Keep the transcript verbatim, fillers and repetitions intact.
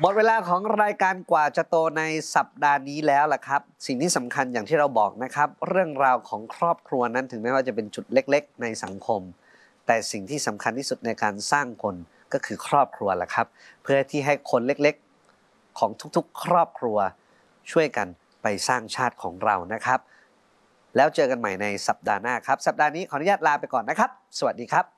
ดเวลาของรายการกว่าจะโตในสัปดาห์นี้แล้วล่ะครับสิ่งที่สำคัญอย่างที่เราบอกนะครับเรื่องราวของครอบครัวนั้นถึงแม้ว่าจะเป็นจุดเล็กๆในสังคมแต่สิ่งที่สำคัญที่สุดในการสร้างคนก็คือครอบครัวล่ะครับเพื่อที่ให้คนเล็กๆของทุกๆครอบครัวช่วยกันไปสร้างชาติของเรานะครับแล้วเจอกันใหม่ในสัปดาห์หน้าครับสัปดาห์นี้ขออนุญาตลาไปก่อนนะครับสวัสดีครับ